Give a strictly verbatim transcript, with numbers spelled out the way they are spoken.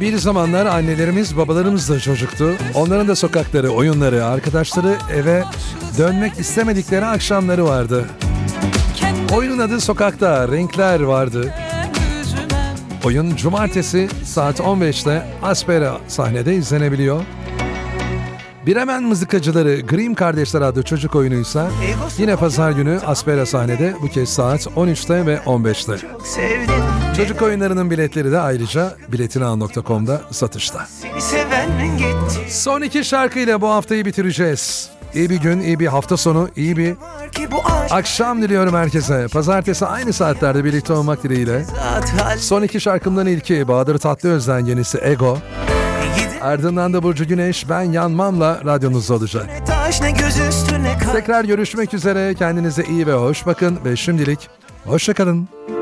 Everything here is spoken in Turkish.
Bir zamanlar annelerimiz, babalarımız da çocuktu. Onların da sokakları, oyunları, arkadaşları, eve dönmek istemedikleri akşamları vardı. Oyunun adı Sokakta Renkler vardı. Oyun cumartesi saat on beşte Aspera sahnede izlenebiliyor. Bremen mızıkacıları Grimm Kardeşler adlı çocuk oyunuysa yine pazar günü Aspera sahnede, bu kez saat on üçte ve on beşte. Çocuk oyunlarının biletleri de ayrıca biletinaal nokta com'da satışta. Son iki şarkıyla bu haftayı bitireceğiz. İyi bir gün, iyi bir hafta sonu, iyi bir akşam diliyorum herkese. Pazartesi aynı saatlerde birlikte olmak dileğiyle. Son iki şarkımdan ilki Bahadır Tatlıöz'den, yenisi Ego. Ardından da Burcu Güneş, Ben Yanmam'la radyonuzda olacak. Tekrar görüşmek üzere. Kendinize iyi ve hoş bakın ve şimdilik hoşça kalın.